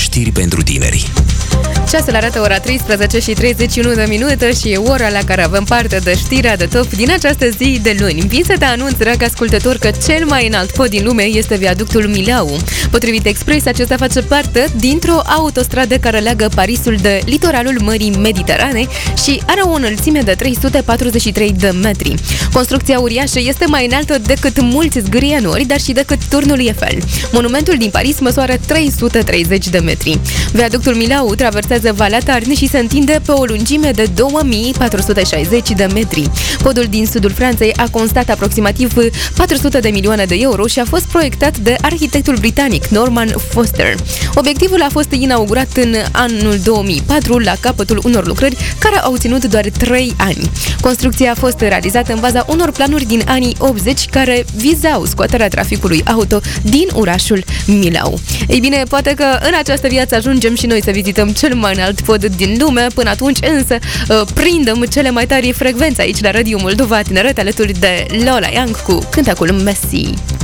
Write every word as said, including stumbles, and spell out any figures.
știri pentru tineri. Ceasul arată ora treisprezece și treizeci și unu de minute și e ora la care avem parte de știrea de top din această zi de luni. Vin să te anunț, drag ascultător, că cel mai înalt pod din lume este viaductul Millau. Potrivit Express, acesta face parte dintr-o autostradă care leagă Parisul de litoralul Mării Mediterane și are o înălțime de trei sute patruzeci și trei de metri. Construcția uriașă este mai înaltă decât mulți zgârienori, dar și decât turnul Eiffel. Monumentul din Paris măsoară trei sute treizeci de metri. Viaductul Millau traversează Valea Tarn și se întinde pe o lungime de două mii patru sute șaizeci de metri. Podul din sudul Franței a constat aproximativ patru sute de milioane de euro și a fost proiectat de arhitectul britanic Norman Foster. Obiectivul a fost inaugurat în anul două mii patru la capătul unor lucrări care au ținut doar trei ani. Construcția a fost realizată în baza unor planuri din anii optzeci care vizau scoaterea traficului auto din orașul Millau. Ei bine, poate că în această viață ajungem și noi să vizităm cel mai înalt pod din lume. Până atunci însă prindem cele mai tari frecvențe aici la Radio Moldova Tineret alături de Lola Young cu cântecul Messi.